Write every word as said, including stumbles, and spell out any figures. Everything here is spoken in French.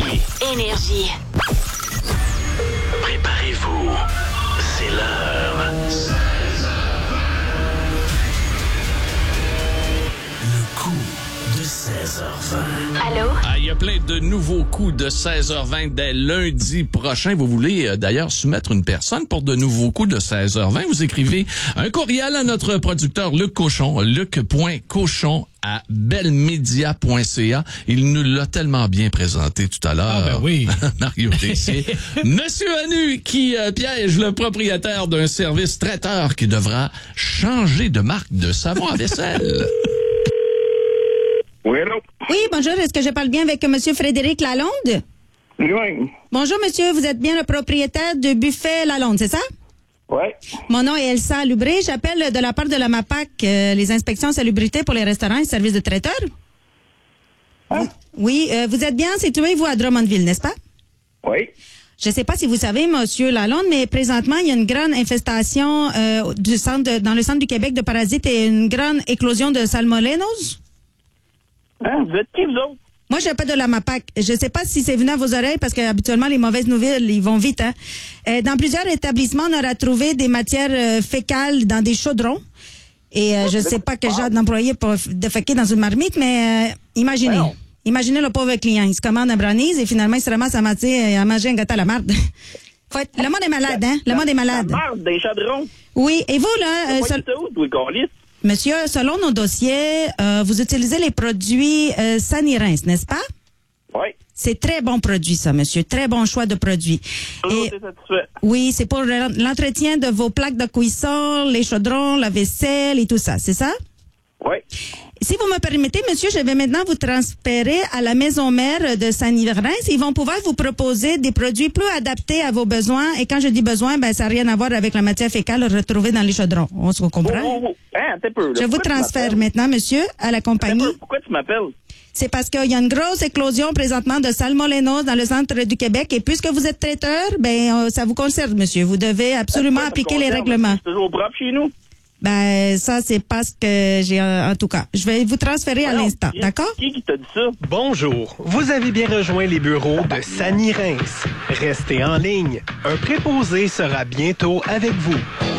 minuit. Énergie. Préparez-vous. C'est l'heure. Le coup de seize heures vingt. Allô? Ah, il y a plein de nouveaux coups de seize heures vingt dès lundi prochain. Vous voulez euh, d'ailleurs soumettre une personne pour de nouveaux coups de seize heures vingt. Vous écrivez un courriel à notre producteur Luc Cochon, luc point cochon à belmedia point c a. Il nous l'a tellement bien présenté tout à l'heure. Ah ben oui. Mario Tessier. Monsieur Anu qui euh, piège le propriétaire d'un service traiteur qui devra changer de marque de savon à vaisselle. Oui, allô? Oui, bonjour. Est-ce que je parle bien avec M. Frédéric Lalonde? Oui. Bonjour, monsieur. Vous êtes bien le propriétaire du buffet Lalonde, c'est ça? Oui. Mon nom est Elsa Lubré. J'appelle de la part de la MAPAC, euh, les inspections salubrité pour les restaurants et services de traiteurs. Hein? Oui, euh, vous êtes bien situé, vous, à Drummondville, n'est-ce pas? Oui. Je ne sais pas si vous savez, monsieur Lalonde, mais présentement, il y a une grande infestation euh, du centre de- dans le centre du Québec de parasites et une grande éclosion de salmonellose. Hein? Vous êtes qui, vous autres? Moi, j'appelle de la MAPAC. Je ne sais pas si c'est venu à vos oreilles parce que habituellement les mauvaises nouvelles, ils vont vite. Hein? Euh, dans plusieurs établissements, on aura trouvé des matières euh, fécales dans des chaudrons. Et euh, je ne sais pas quel genre d'employé pour déféquer dans une marmite, mais euh, imaginez. Voyons. Imaginez le pauvre client. Il se commande un brownies et finalement, il se ramasse à manger, à manger un gâteau à la marde. Faut être- Le monde est malade, hein? Le monde est malade. La marde des chadrons. Oui. Et vous, là, euh, Pas sol- du tout, toi, câlisse. monsieur, selon nos dossiers, euh, vous utilisez les produits euh, Sanirins, n'est-ce pas? Oui. C'est très bon produit, ça, monsieur. Très bon choix de produit. Toujours Et été satisfait. oui, c'est pour l'entretien de vos plaques de cuisson, les chaudrons, la vaisselle et tout ça, c'est ça? Oui. Si vous me permettez, monsieur, je vais maintenant vous transférer à la maison mère de Saint-Nivrins. Ils vont pouvoir vous proposer des produits plus adaptés à vos besoins. Et quand je dis besoin, ben, ça n'a rien à voir avec la matière fécale retrouvée dans les chaudrons. On se Oh, comprend? oh, oh. Hein, t'es peu, là. Je vous Pourquoi tu transfère m'appelles? maintenant, monsieur, à la T'es compagnie. peu. Pourquoi tu m'appelles? C'est parce qu'il y a une grosse éclosion présentement de salmonellose dans le centre du Québec. Et puisque vous êtes traiteur, ben, euh, ça vous concerne, monsieur. Vous devez absolument Pourquoi ça appliquer me les concerne? règlements. C'est toujours propre chez nous. Ben, ça, c'est pas ce que j'ai, en en tout cas. Je vais vous transférer à Voyons, l'instant, qui- d'accord? Qui qui t'a dit ça? Bonjour, vous avez bien rejoint les bureaux de Sanirins. Restez en ligne. Un préposé sera bientôt avec vous.